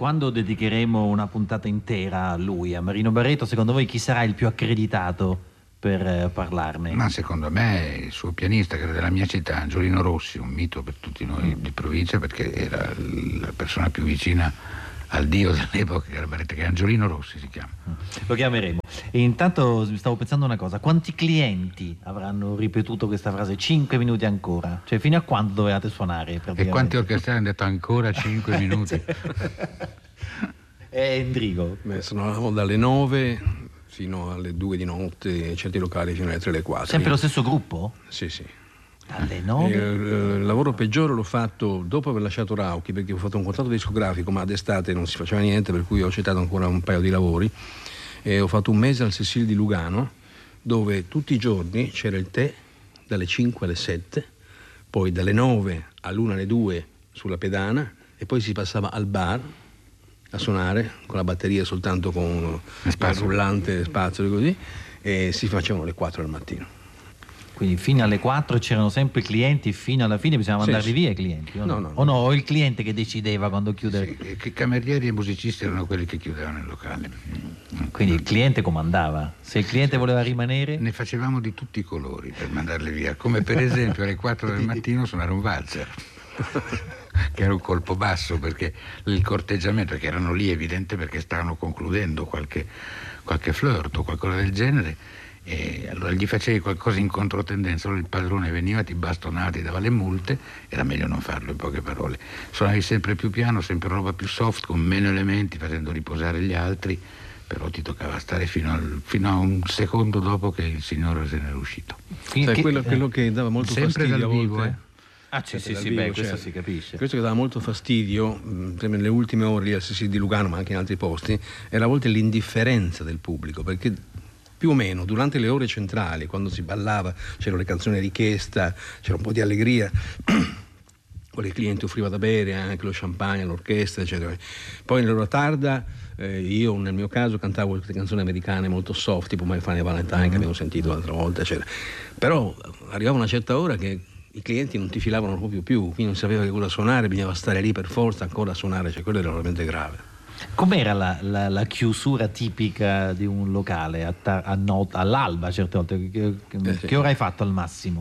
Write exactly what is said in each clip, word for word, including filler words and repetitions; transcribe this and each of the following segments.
quando dedicheremo una puntata intera a lui, a Marino Barreto, secondo voi chi sarà il più accreditato per eh, parlarne? Ma secondo me il suo pianista, che era della mia città, Angiolino Rossi, un mito per tutti noi di provincia, perché era la persona più vicina al dio dell'epoca, che era Barreto, che Angiolino Rossi si chiama. Lo chiameremo. E intanto stavo pensando una cosa: quanti clienti avranno ripetuto questa frase cinque minuti ancora? Cioè, fino a quando dovevate suonare? E quanti orchestrali hanno detto ancora cinque minuti? E Endrigo? Beh, suonavamo dalle nove fino alle due di notte, certi locali fino alle tre, alle quattro. Sempre lo stesso gruppo? Sì, sì. Dalle nove? Il, il lavoro peggiore l'ho fatto dopo aver lasciato Rauchi, perché ho fatto un contratto discografico, ma d'estate non si faceva niente, per cui ho accettato ancora un paio di lavori e ho fatto un mese al Cecil di Lugano, dove tutti i giorni c'era il tè dalle cinque alle sette, poi dalle nove all'una alle due sulla pedana, e poi si passava al bar a suonare con la batteria, soltanto con il rullante, spazio e così, e si facevano le quattro del mattino. Quindi fino alle quattro c'erano sempre clienti, fino alla fine bisognava Sì, mandarli sì. via i clienti? O no? No, no, o no, o il cliente che decideva quando chiudere? Sì, che camerieri e musicisti erano quelli che chiudevano il locale. Quindi il cliente comandava. Se il cliente voleva rimanere? Ne facevamo di tutti i colori per mandarli via, come per esempio alle quattro del mattino suonare un valzer, che era un colpo basso, perché il corteggiamento, perché erano lì evidente perché stavano concludendo qualche, qualche flirt o qualcosa del genere, e allora gli facevi qualcosa in controtendenza, allora il padrone veniva, ti bastonava, ti dava le multe, era meglio non farlo, in poche parole. Suonavi sempre più piano, sempre roba più soft, con meno elementi, facendo riposare gli altri, però ti toccava stare fino, al, fino a un secondo dopo che il signore se n'era uscito. Sai, che, quello, quello che dava molto sempre fastidio dal vivo, a volte, eh? Ah, sì, sì, dal sì, vivo, beh, questo cioè, si capisce. Questo che dava molto fastidio, mh, nelle ultime ore lì al Sissi di Lugano, ma anche in altri posti, era a volte l'indifferenza del pubblico, perché più o meno durante le ore centrali, quando si ballava, c'erano le canzoni richiesta, c'era un po' di allegria, poi il cliente offriva da bere, anche lo champagne, l'orchestra, eccetera. Poi nell'ora tarda, eh, io nel mio caso cantavo queste canzoni americane molto soft, tipo My Funny Valentine, che abbiamo sentito l'altra volta, eccetera. Però arrivava una certa ora che i clienti non ti filavano proprio più, quindi non sapeva che cosa suonare, bisognava stare lì per forza ancora a suonare, cioè quello era veramente grave. Com'era la, la, la chiusura tipica di un locale a ta- a not- all'alba certe volte? Che, che, Eh, sì. che ora hai fatto al massimo?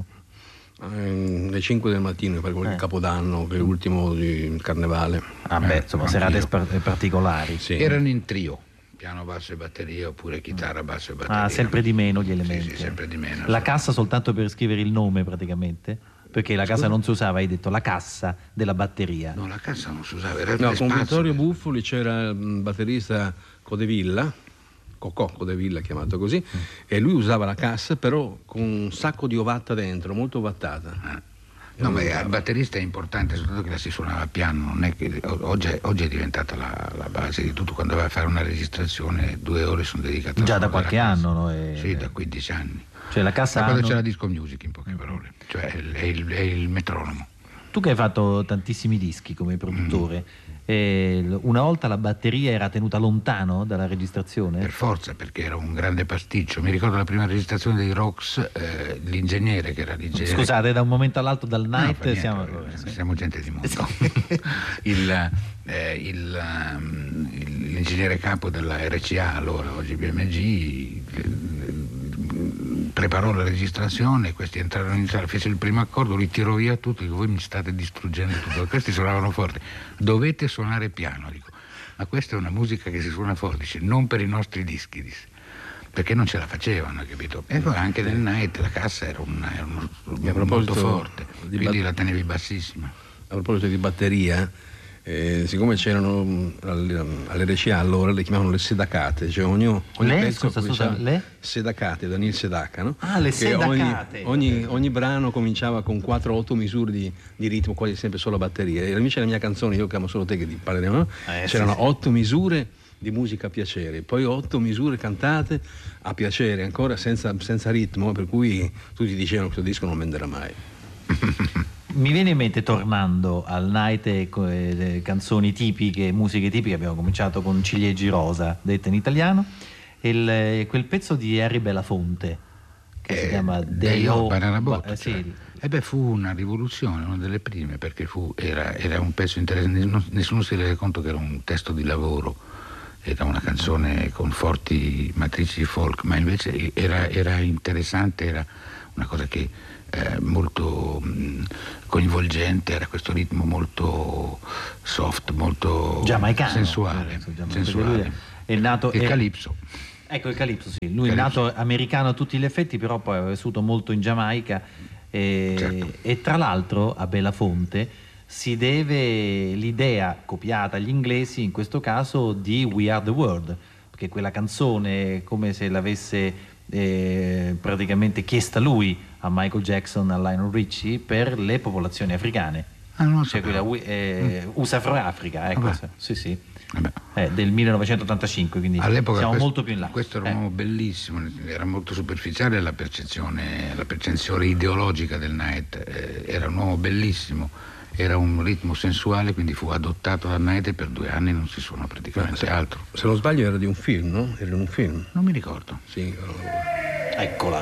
Eh, alle cinque del mattino per quel Eh. Capodanno, che è l'ultimo di Carnevale. Ah beh, Eh, insomma, anch'io. serate spar- particolari. Sì. Erano in trio, piano, basso e batteria, oppure chitarra, basso e batteria. Ah, sempre di meno gli elementi. Sì, sì, sempre di meno. La cassa soltanto per scrivere il nome praticamente? Perché la cassa non si usava, hai detto la cassa della batteria. No, la cassa non si usava, era No, il con spazio. Vittorio Buffoli c'era il batterista Codevilla, Cocò Codevilla chiamato così, Mm. e lui usava la cassa però con un sacco di ovatta dentro, molto ovattata. Eh. No, ma il batterista è importante, soltanto che la si suonava a piano, non è che oggi è, oggi è diventata la, la base di tutto. Quando vai a fare una registrazione, due ore sono dedicate a Già da suonare qualche la cassa. anno, no? E- Sì, da quindici anni. Cioè la cassa Da quando hanno- c'era disco music, in poche parole, cioè è il, è il- è il metronomo. Tu che hai fatto tantissimi dischi come produttore, eh, l- una volta la batteria era tenuta lontano dalla registrazione? Per forza, perché era un grande pasticcio. Mi ricordo la prima registrazione dei Rocks, eh, l'ingegnere che era l'ingegnere. Scusate, da un momento all'altro dal No, night fa niente, siamo... eh, siamo gente di mondo. il, eh, il, um, il- l'ingegnere capo della R C A, allora oggi B M G, eh, preparò la registrazione, questi entrarono in sala, fece il primo accordo, lui tirò via tutto, dico, voi mi state distruggendo tutto, questi suonavano forte, dovete suonare piano, dico, ma questa è una musica che si suona forte, dice, non per i nostri dischi, disse, perché non ce la facevano, capito? E poi anche nel night la cassa era, un, era uno strumento molto forte, di quindi bat- la tenevi bassissima. A proposito di batteria, eh, siccome c'erano mh, alle, alle R C A allora le chiamavano le sedacate, cioè ogni, ogni Le? pezzo Scusa, cominciava- scusa, le? sedacate, Daniel Sedaca, no? Ah, le Che sedacate. Ogni, ogni, ogni brano cominciava con quattro otto misure di, di ritmo, quasi sempre solo batteria. E invece la mia canzone, io chiamo solo te che ti parleremo, no? Eh, C'erano sì, sì. otto misure di musica a piacere, poi otto misure cantate a piacere, ancora senza, senza ritmo, per cui tutti dicevano che questo disco non venderà mai. Mi viene in mente, tornando al night e co- e le canzoni tipiche, musiche tipiche, abbiamo cominciato con Ciliegi Rosa, detta in italiano, il, eh, quel pezzo di Harry Belafonte che si Eh, chiama Day O, Banana Boat, Ba- eh, sì, cioè. E beh, fu una rivoluzione, una delle prime, perché fu, era, era un pezzo interessante, nessuno si rende conto che era un testo di lavoro, era una canzone con forti matrici folk, ma invece era, era interessante, era una cosa che eh, molto mh, coinvolgente, era questo ritmo molto soft, molto giamaicano, sensuale, sensuale. È nato, il è, calipso. Ecco il calipso, sì. Lui Calipso. è nato americano a tutti gli effetti, però poi ha vissuto molto in Giamaica e, Certo. e tra l'altro a Belafonte si deve l'idea copiata agli inglesi, in questo caso, di We Are the World, perché quella canzone è come se l'avesse eh, praticamente chiesta lui a Michael Jackson, a Lionel Richie, per le popolazioni africane. Ah, non lo Cioè sapevo. quella eh, Mm. U S A for Africa, ecco, Vabbè. sì, sì. Vabbè. Eh, del millenovecentottantacinque, quindi All'epoca siamo questo, molto più in là. questo era Eh. un uomo bellissimo, era molto superficiale la percezione, la percezione ideologica del Night, eh, era un uomo bellissimo, era un ritmo sensuale, quindi fu adottato da Night e per due anni non si suona praticamente se, altro. se non sbaglio era di un film, no? Era in un film. Non mi ricordo. Sì. Eccola.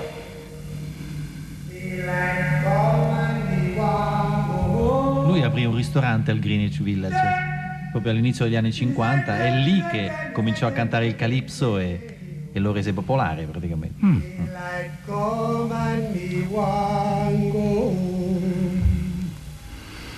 Lui aprì un ristorante al Greenwich Village proprio all'inizio degli anni cinquanta, è lì che cominciò a cantare il calipso e, e lo rese popolare praticamente. Mm. Mm.